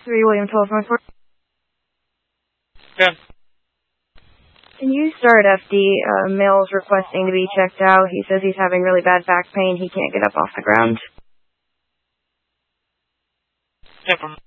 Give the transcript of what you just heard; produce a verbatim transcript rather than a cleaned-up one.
three William twelve North Fork. Yeah. Can you start F D? Uh, Mill's requesting to be checked out. He says he's having really bad back pain. He can't get up off the ground. No problem.